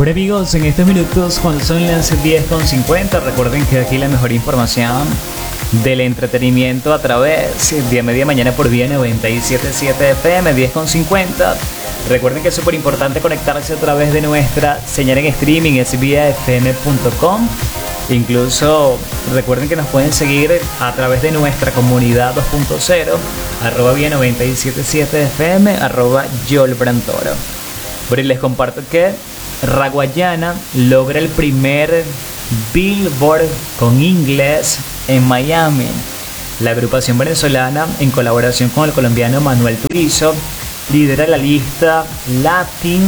Bueno amigos, en estos minutos cuando son las 10:50, recuerden que aquí la mejor información del entretenimiento a través de Media Mañana por Vía 97.7 FM, 10:50. Recuerden que es súper importante conectarse a través de nuestra señal en streaming, es viafm.com. Incluso recuerden que nos pueden seguir a través de nuestra comunidad 2.0, @vía 97.7 FM, @yolbrantoro. Pero les comparto que Raguayana logra el primer Billboard con inglés en Miami. La agrupación venezolana, en colaboración con el colombiano Manuel Turizo, lidera la lista Latin,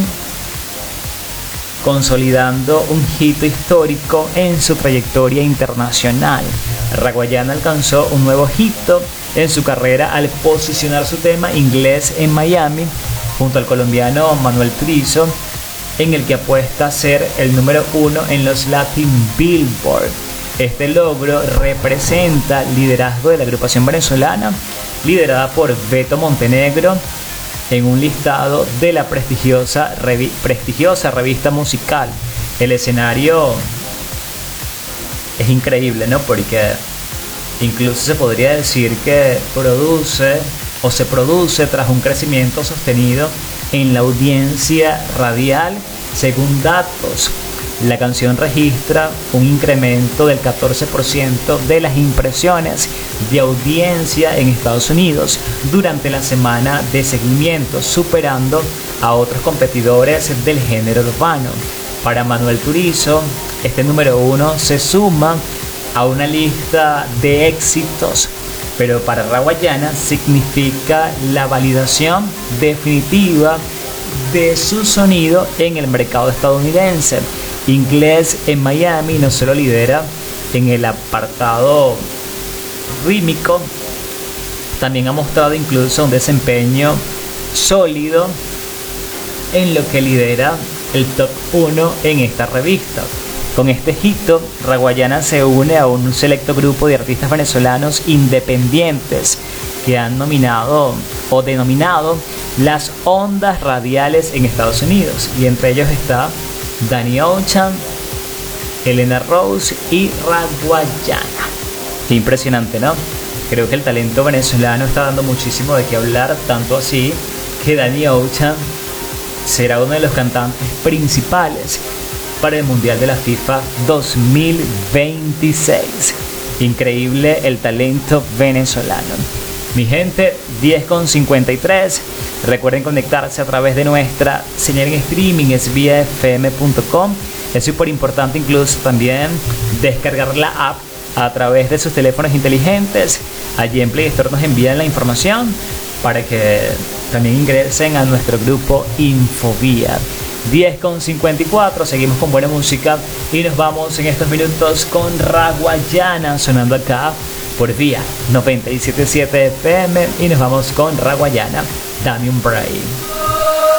consolidando un hito histórico en su trayectoria internacional. Raguayana alcanzó un nuevo hito en su carrera al posicionar su tema inglés en Miami junto al colombiano Manuel Turizo, en el que apuesta a ser el número 1 en los Latin Billboard. Este logro representa liderazgo de la agrupación venezolana, liderada por Beto Montenegro, en un listado de la prestigiosa revista musical. El escenario es increíble, ¿no? Porque incluso se podría decir que se produce tras un crecimiento sostenido en la audiencia radial. Según datos, la canción registra un incremento del 14% de las impresiones de audiencia en Estados Unidos durante la semana de seguimiento, superando a otros competidores del género urbano. Para Manuel Turizo, este número 1 se suma a una lista de éxitos, pero para Raguayana significa la validación definitiva de su sonido en el mercado estadounidense. Inglés en Miami no solo lidera en el apartado rítmico, también ha mostrado incluso un desempeño sólido en lo que lidera el top 1 en esta revista. Con este hito, Raguayana se une a un selecto grupo de artistas venezolanos independientes que han nominado o denominado las ondas radiales en Estados Unidos, y entre ellos está Danny Ocean, Elena Rose y Raguayana. Qué impresionante, ¿no? Creo que el talento venezolano está dando muchísimo de qué hablar, tanto así que Danny Ocean será uno de los cantantes principales para el Mundial de la FIFA 2026. Increíble el talento venezolano. Mi gente, 10:53. Recuerden conectarse a través de nuestra señal en streaming, es viafm.com. Es súper importante incluso también descargar la app a través de sus teléfonos inteligentes. Allí en Play Store nos envían la información para que también ingresen a nuestro grupo Infovía. 10:54, seguimos con buena música y nos vamos en estos minutos con Raguayana sonando acá por Vía 97.7 FM y nos vamos con Raguayana. Dame un break.